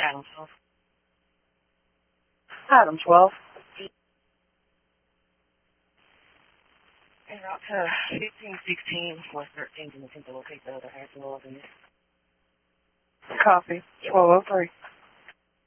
Adam 12. Adam 12. And out to 1516 West 13th, and attempt to locate the other half of this. Copy. 1203.